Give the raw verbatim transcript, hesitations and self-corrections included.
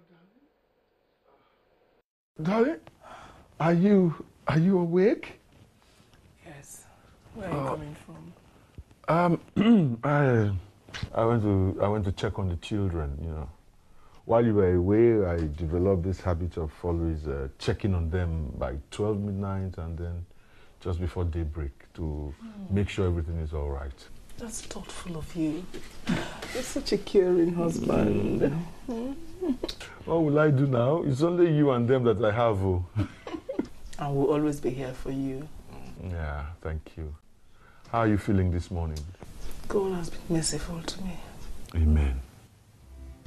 Darling, are you are you awake? Yes. Where are you uh, coming from? Um, I I went to I went to check on the children. You know, while you were away, I developed this habit of always uh, checking on them by twelve midnight and then just before daybreak to mm. make sure everything is all right. That's thoughtful of you. You're such a caring husband. Mm. What will I do now? It's only you and them that I have. Oh. I will always be here for you. Yeah, thank you. How are you feeling this morning? God has been merciful to me. Amen.